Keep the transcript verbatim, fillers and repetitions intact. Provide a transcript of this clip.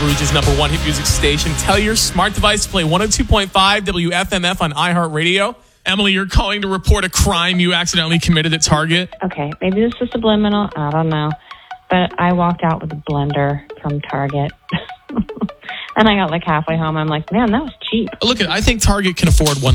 Rouge's number one hit music station. Tell your smart device to play one oh two point five W F M F on iHeartRadio. Emily, you're calling to report a crime you accidentally committed at Target. Okay, maybe this is subliminal. I don't know. But I walked out with a blender from Target. And I got like halfway home. I'm like, man, that was cheap. Look, I think Target can afford one